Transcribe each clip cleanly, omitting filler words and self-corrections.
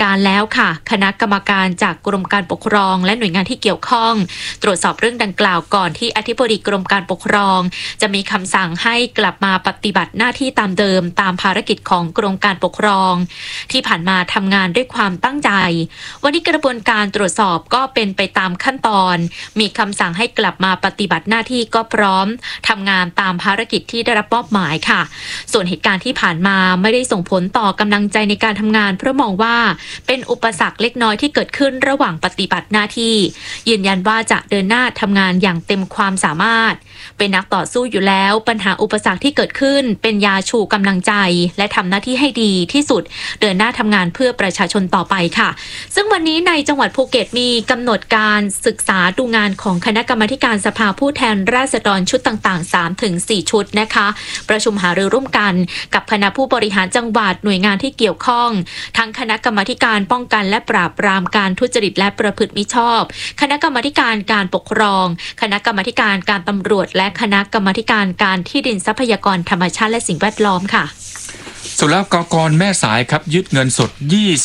การแล้วค่ะคณะกรรมการจากกรมการปกครองและหน่วยงานที่เกี่ยวข้องตรวจสอบเรื่องดังกล่าวก่อนที่อธิบดีกรมการปกครองจะมีคำสั่งให้กลับมาปฏิบัติหน้าที่ตามเดิมตามภารกิจของกรมการปกครองที่ผ่านมาทำงานด้วยความตั้งใจวันนี้กระบวนการตรวจสอบก็เป็นไปตามขั้นตอนมีคำสั่งให้กลับมาปฏิบัติหน้าที่ก็พร้อมทำงานตามภารกิจที่ได้รับมอบหมายค่ะส่วนเหตุการณ์ที่ผ่านมาไม่ได้ส่งผลต่อกำลังใจในการทำงานเพราะมองว่าเป็นอุปสรรคเล็กน้อยที่เกิดขึ้นระหว่างปฏิบัติหน้าที่ยืนยันว่าจะเดินหน้าทำงานอย่างเต็มความสามารถเป็นนักต่อสู้อยู่แล้วปัญหาอุปสรรคที่เกิดขึ้นเป็นยาชูกำลังใจและทำหน้าที่ให้ดีที่สุดเดินหน้าทำงานเพื่อประชาชนต่อไปค่ะซึ่งวันนี้ในจังหวัดภูเก็ตมีกำหนดการศึกษาดูงานของคณะกรรมาการสภาผู้แทนราษฎรชุดต่างๆ 3-4 ชุดนะคะประชุมหารือร่วมกันกับคณะผู้บริหารจังหวัดหน่วยงานที่เกี่ยวข้องทั้งคณะกรรมาการป้องกันและปราบปรามการทุจริตและประพฤติมิชอบคณะกรรมาการการปกครองคณะกรรมาการการตำรวจและคณะกรรมาการการที่ดินทรัพยากรธรรมชาติและสิ่งแวดล้อมค่ะศุลกากรแม่สายครับยึดเงินสด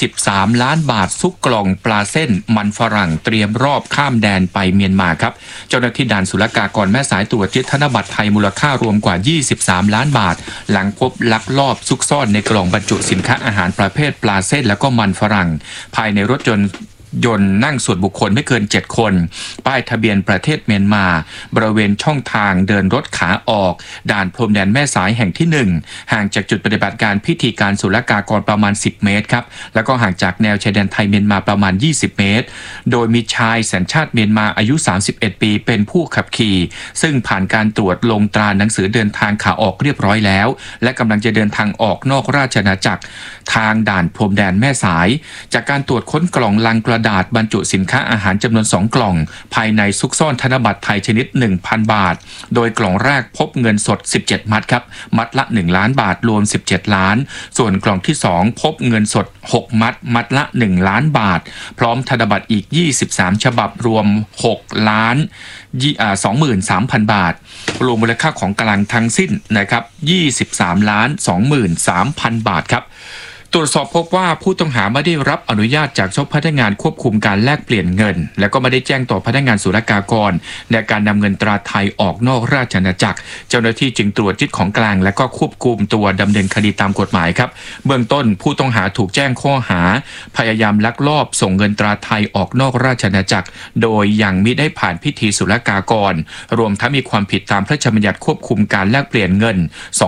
23ล้านบาทซุกกล่องปลาเส้นมันฝรั่งเตรียมรอบข้ามแดนไปเมียนมาครับเจ้าหน้าที่ด่านศุลกากรแม่สายตรวจยึดธนบัตรไทยมูลค่ารวมกว่า23ล้านบาทหลังพบลักลอบซุกซ่อนในกล่องบรรจุสินค้าอาหารประเภทปลาเส้นแล้วก็มันฝรั่งภายในรถยนต์นั่งส่วนบุคคลไม่เกิน7คนป้ายทะเบียนประเทศเมียนมาบริเวณช่องทางเดินรถขาออกด่านพรมแดนแม่สายแห่งที่1ห่างจากจุดปฏิบัติการพิธีการศุลกากรประมาณ10เมตรครับแล้วก็ห่างจากแนวชายแดนไทยเมียนมาประมาณ20เมตรโดยมีชายสัญชาติเมียนมาอายุ31ปีเป็นผู้ขับขี่ซึ่งผ่านการตรวจลงตราหนังสือเดินทางขาออกเรียบร้อยแล้วและกำลังจะเดินทางออกนอกราชอาณาจักรทางด่านพรมแดนแม่สายจากการตรวจค้นกล่องลังกระดาษบรรจุสินค้าอาหารจำนวน2กล่องภายในซุกซ่อนธนบัตรไทยชนิด 1,000 บาทโดยกล่องแรกพบเงินสด17มัดครับมัดละ1ล้านบาทรวม17ล้านส่วนกล่องที่2พบเงินสด6มัดมัดละ1ล้านบาทพร้อมธนบัตรอีก23ฉบับรวม6ล้าน23,000 บาทรวมมูลค่าของกลางทั้งสิ้นนะครับ23ล้าน23,000 บาทครับตรวจสอบพบว่าผู้ต้องหาไม่ได้รับอนุญาตจากเจ้าพนักงานควบคุมการแลกเปลี่ยนเงินและก็ไม่ได้แจ้งต่อพนักงานศุลกากรในการนำเงินตราไทยออกนอกราชอาณาจักรเจ้าหน้าที่จึงตรวจยึดของกลางและก็ควบคุมตัวดำเนินคดีตามกฎหมายครับเบื้องต้นผู้ต้องหาถูกแจ้งข้อหาพยายามลักลอบส่งเงินตราไทยออกนอกราชอาณาจักรโดยยังมิได้ผ่านพิธีศุลกากรรวมทั้งมีความผิดตามพระราชบัญญัติควบคุมการแลกเปลี่ยนเงิน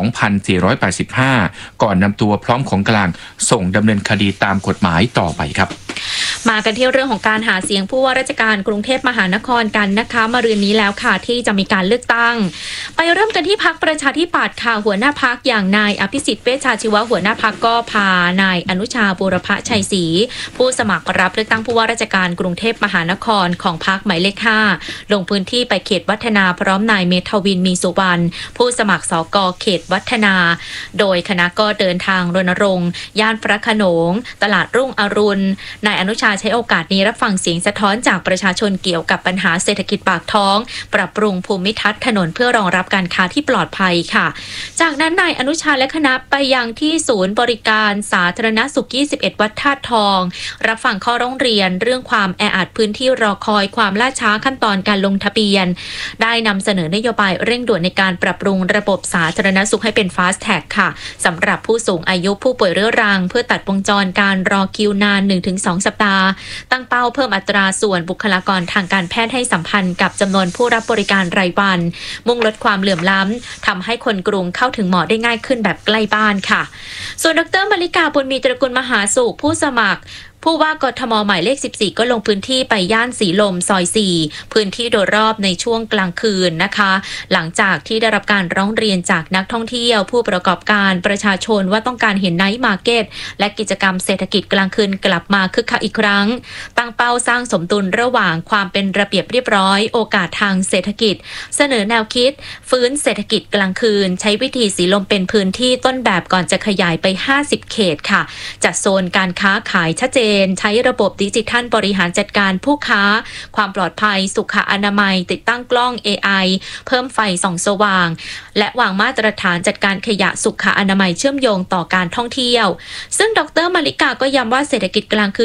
2485 ก่อนนำตัวพร้อมของกลางส่งดำเนินคดีตามกฎหมายต่อไปครับมากันที่เรื่องของการหาเสียงผู้ว่าราชการกรุงเทพมหานครกันนะคะมะรืนนี้แล้วค่ะที่จะมีการเลือกตั้งไปเริ่มกันที่พรรคประชาธิปัตย์ค่ะหัวหน้าพรรคอย่างนายอภิสิทธิ์เวชชาชีวะหัวหน้าพรรคก็พานายอนุชาบูรพชัยศรีผู้สมัครรับเลือกตั้งผู้ว่าราชการกรุงเทพมหานครของพรรคหมายเลข5ลงพื้นที่ไปเขตวัฒนาพร้อมนายเมธวินมีสุวรรณผู้สมัครสกเขตวัฒนาโดยคณะก็เดินทางรณรงค์ย่านพระโขนงตลาดรุ่งอรุณนายอนุชาใช้โอกาสนี้รับฟังเสียงสะท้อนจากประชาชนเกี่ยวกับปัญหาเศรษฐกิจปากท้องปรับปรุงภูมิทัศน์ถนนเพื่อรองรับการค้าที่ปลอดภัยค่ะจากนั้นนายอนุชาและคณะไปยังที่ศูนย์บริการสาธารณสุข21วัดธาตุทองรับฟังข้อร้องเรียนเรื่องความแออัดพื้นที่รอคอยความล่าช้าขั้นตอนการลงทะเบียนได้นำเสนอนโยบายเร่งด่วนในการปรับปรุงระบบสาธารณสุขให้เป็น Fast Tag ค่ะสำหรับผู้สูงอายุผู้ป่วยเรื้อรังเพื่อตัดวงจรการรอคิวนาน 1-2 สัปดาห์ตั้งเป้าเพิ่มอัตราส่วนบุคลากรทางการแพทย์ให้สัมพันธ์กับจำนวนผู้รับบริการรายวันมุ่งลดความเหลื่อมล้ำทำให้คนกรุงเข้าถึงหมอได้ง่ายขึ้นแบบใกล้บ้านค่ะส่วนดร.มลิกาบุญมีตระกูลมหาสุขผู้สมัครผู้ว่ากทมหมายเลข14ก็ลงพื้นที่ไปย่านสีลมซอย4พื้นที่โดยรอบในช่วงกลางคืนนะคะหลังจากที่ได้รับการร้องเรียนจากนักท่องเที่ยวผู้ประกอบการประชาชนว่าต้องการเห็นไนท์มาร์เก็ตและกิจกรรมเศรษฐกิจกลางคืนกลับมาคึกคักอีกครั้งตั้งเป้าสร้างสมดุลระหว่างความเป็นระเบียบเรียบร้อยโอกาสทางเศรษฐกิจเสนอแนวคิดฟื้นเศรษฐกิจกลางคืนใช้วิธีสีลมเป็นพื้นที่ต้นแบบก่อนจะขยายไป50เขตค่ะจัดโซนการค้าขายชัดเจนใช้ระบบดิจิทัลบริหารจัดการผู้ค้าความปลอดภัยสุขอนามัยติดตั้งกล้อง AI เพิ่มไฟส่องสว่างและวางมาตรฐานจัดการขยะสุขอนามัยเชื่อมโยงต่อการท่องเที่ยวซึ่งดร.มลิกาก็ย้ำว่าเศรษฐกิจกลางคืน